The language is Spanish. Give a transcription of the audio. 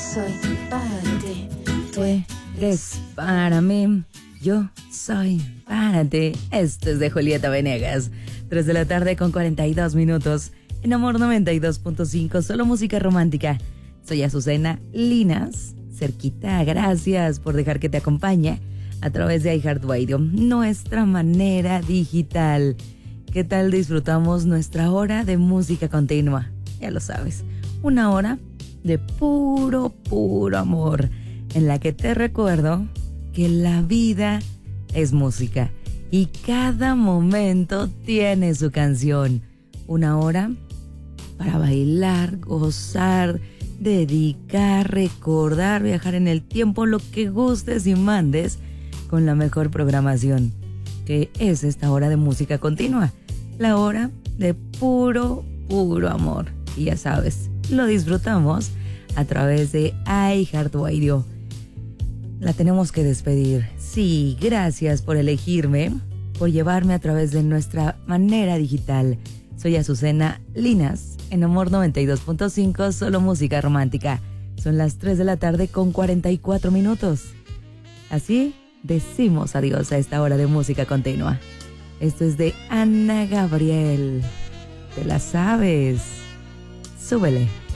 soy para ti. Tú eres para mí, yo soy para ti. Esto es de Julieta Venegas. 3 de la tarde con 42 minutos. En Amor 92.5, solo música romántica. Soy Azucena Linas, cerquita. Gracias por dejar que te acompañe a través de iHeartRadio, nuestra manera digital. ¿Qué tal disfrutamos nuestra hora de música continua? Ya lo sabes, una hora de puro amor, en la que te recuerdo que la vida es música y cada momento tiene su canción. Una hora para bailar, gozar, dedicar, recordar, viajar en el tiempo, lo que gustes y mandes, con la mejor programación, que es esta hora de música continua, la hora de puro amor. Y ya sabes, lo disfrutamos a través de iHeartRadio. La tenemos que despedir. Sí, gracias por elegirme, por llevarme a través de nuestra manera digital. Soy Azucena Linas, en Amor 92.5, solo música romántica. Son las 3 de la tarde con 44 minutos. Así decimos adiós a esta hora de música continua. Esto es de Ana Gabriel. ¿Te la sabes? Súbele.